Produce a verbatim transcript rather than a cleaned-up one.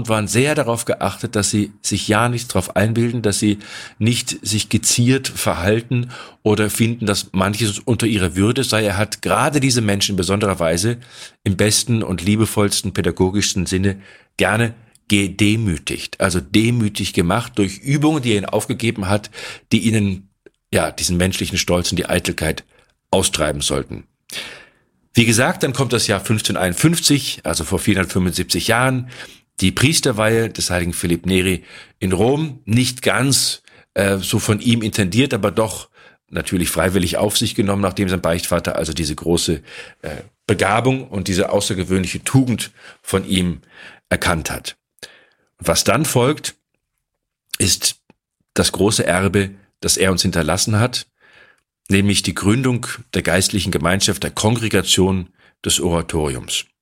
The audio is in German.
und waren sehr darauf geachtet, dass sie sich ja nichts drauf einbilden, dass sie nicht sich geziert verhalten oder finden, dass manches unter ihrer Würde sei. Er hat gerade diese Menschen in besonderer Weise im besten und liebevollsten pädagogischsten Sinne gerne gedemütigt, also demütig gemacht durch Übungen, die er ihnen aufgegeben hat, die ihnen ja diesen menschlichen Stolz und die Eitelkeit austreiben sollten. Wie gesagt, dann kommt das Jahr fünfzehnhunderteinundfünfzig, also vor vierhundertfünfundsiebzig Jahren, die Priesterweihe des heiligen Philipp Neri in Rom, nicht ganz äh, so von ihm intendiert, aber doch natürlich freiwillig auf sich genommen, nachdem sein Beichtvater also diese große äh, Begabung und diese außergewöhnliche Tugend von ihm erkannt hat. Und was dann folgt, ist das große Erbe, das er uns hinterlassen hat, nämlich die Gründung der geistlichen Gemeinschaft, der Kongregation des Oratoriums.